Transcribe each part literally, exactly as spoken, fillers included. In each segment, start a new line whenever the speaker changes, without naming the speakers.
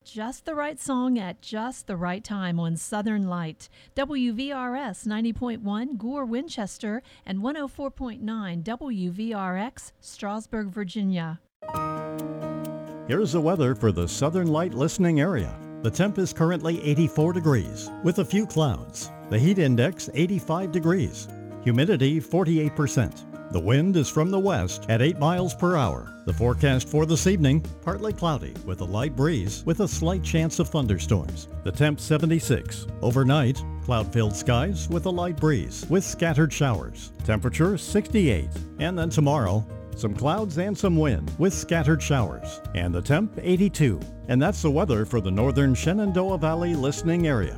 Just the right song at just the right time on Southern Light. W V R S ninety point one, Gore, Winchester, and one oh four point nine W V R X, Strasburg, Virginia.
Here's the weather for the Southern Light listening area. The temp is currently eighty-four degrees with a few clouds. The heat index eighty-five degrees. Humidity forty-eight percent. The wind is from the west at eight miles per hour. The forecast for this evening, partly cloudy with a light breeze with a slight chance of thunderstorms. The temp seventy-six. Overnight, cloud-filled skies with a light breeze with scattered showers. Temperature sixty-eight. And then tomorrow, some clouds and some wind with scattered showers. And the temp eighty-two. And that's the weather for the northern Shenandoah Valley listening area.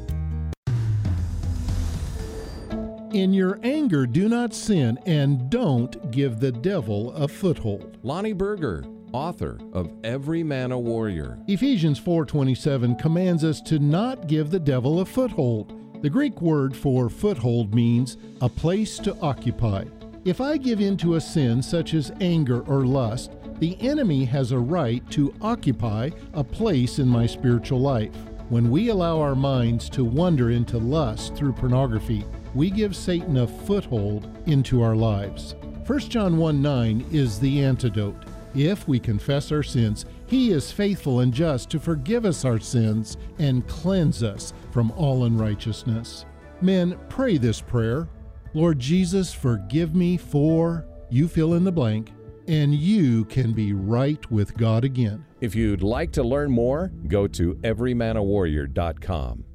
In your anger, do not sin, and don't give the devil a foothold.
Lonnie Berger, author of Every Man a Warrior.
Ephesians four twenty-seven commands us to not give the devil a foothold. The Greek word for foothold means a place to occupy. If I give in to a sin such as anger or lust, the enemy has a right to occupy a place in my spiritual life. When we allow our minds to wander into lust through pornography, we give Satan a foothold into our lives. First John one nine is the antidote. If we confess our sins, He is faithful and just to forgive us our sins and cleanse us from all unrighteousness. Men, pray this prayer. Lord Jesus, forgive me for, you fill in the blank, and you can be right with God again.
If you'd like to learn more, go to every man a warrior dot com.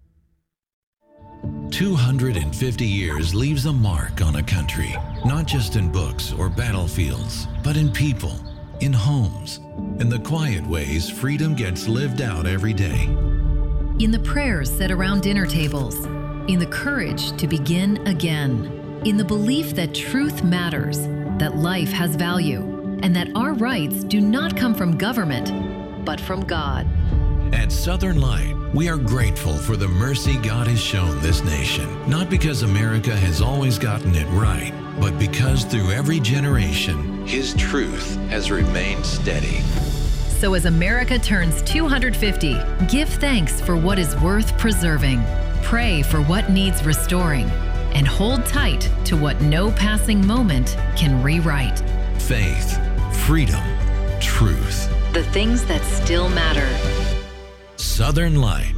two hundred fifty years leaves a mark on a country, not just in books or battlefields, but in people, in homes, in the quiet ways freedom gets lived out every day.
In the prayers said around dinner tables, in the courage to begin again, in the belief that truth matters, that life has value, and that our rights do not come from government, but from God.
At Southern Light, we are grateful for the mercy God has shown this nation, not because America has always gotten it right, but because through every generation, His truth has remained steady.
So as America turns two hundred fifty, give thanks for what is worth preserving, pray for what needs restoring, and hold tight to what no passing moment can rewrite.
Faith, freedom, truth.
The things that still matter.
Southern Light.